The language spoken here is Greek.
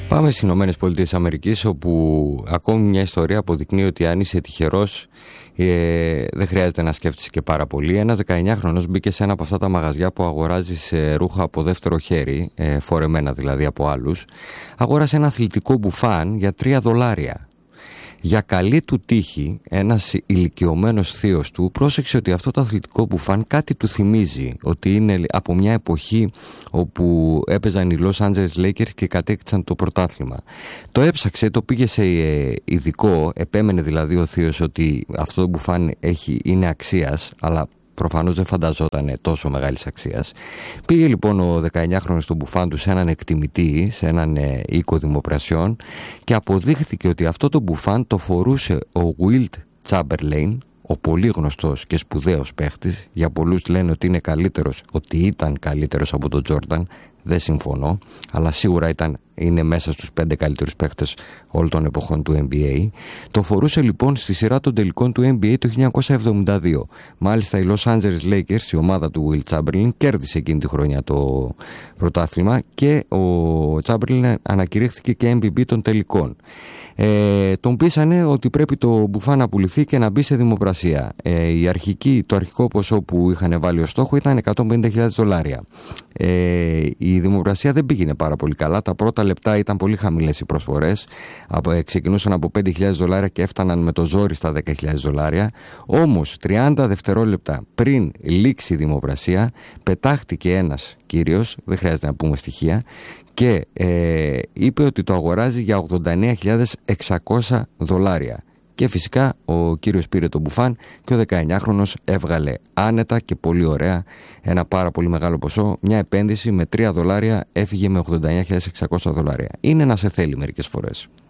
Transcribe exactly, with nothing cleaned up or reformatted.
Πάμε στις Ηνωμένες Πολιτείες Αμερικής, όπου ακόμη μια ιστορία αποδεικνύει ότι αν είσαι τυχερός ε, δεν χρειάζεται να σκέφτεσαι και πάρα πολύ. Ένας δεκαεννιάχρονος μπήκε σε ένα από αυτά τα μαγαζιά που αγοράζεις ε, ρούχα από δεύτερο χέρι, ε, φορεμένα δηλαδή από άλλους. Αγόρασε ένα αθλητικό μπουφάν για τρία δολάρια. Για καλή του τύχη, ένας ηλικιωμένος θείος του πρόσεξε ότι αυτό το αθλητικό μπουφάν κάτι του θυμίζει, ότι είναι από μια εποχή όπου έπαιζαν οι Los Angeles Lakers και κατέκτησαν το πρωτάθλημα. Το έψαξε, το πήγε σε ειδικό, επέμενε δηλαδή ο θείος ότι αυτό το μπουφάν έχει, είναι αξίας, αλλά προφανώς δεν φανταζόταν τόσο μεγάλης αξίας. Πήγε λοιπόν ο δεκαεννιάχρονος στον μπουφάν του σε έναν εκτιμητή, σε έναν ε, οίκο δημοπρασιών, και αποδείχθηκε ότι αυτό το μπουφάν το φορούσε ο Wilt Chamberlain, ο πολύ γνωστός και σπουδαίος παίχτης. Για πολλούς λένε ότι είναι καλύτερος, ότι ήταν καλύτερος από τον Τζόρνταν. Δεν συμφωνώ, αλλά σίγουρα ήταν, είναι μέσα στους πέντε καλύτερους παίχτες όλων των εποχών του N B A. Το φορούσε λοιπόν στη σειρά των τελικών του N B A το χίλια εννιακόσια εβδομήντα δύο. Μάλιστα η Los Angeles Lakers, η ομάδα του Wilt Chamberlain, κέρδισε εκείνη τη χρονιά το πρωτάθλημα και ο Chamberlain ανακηρύχθηκε και εμ βι πι των τελικών. Ε, τον πείσανε ότι πρέπει το μπουφάν να πουληθεί και να μπει σε δημοπρασία. Ε, η αρχική, το αρχικό ποσό που είχαν βάλει ως στόχο ήταν εκατόν πενήντα χιλιάδες δολάρια. Ε, η δημοπρασία δεν πήγαινε πάρα πολύ καλά. Τα πρώτα λεπτά ήταν πολύ χαμηλές οι προσφορές. Από, ξεκινούσαν από πέντε χιλιάδες δολάρια και έφταναν με το ζόρι στα δέκα χιλιάδες δολάρια. Όμως τριάντα δευτερόλεπτα πριν λήξει η δημοπρασία, πετάχτηκε ένας κύριος, δεν χρειάζεται να πούμε στοιχεία, και ε, είπε ότι το αγοράζει για ογδόντα εννέα χιλιάδες εξακόσια δολάρια. Και φυσικά ο κύριος πήρε το μπουφάν και ο δεκαεννιάχρονος έβγαλε άνετα και πολύ ωραία ένα πάρα πολύ μεγάλο ποσό. Μια επένδυση με τρία δολάρια έφυγε με ογδόντα εννέα χιλιάδες εξακόσια δολάρια. Είναι να σε θέλει μερικές φορές.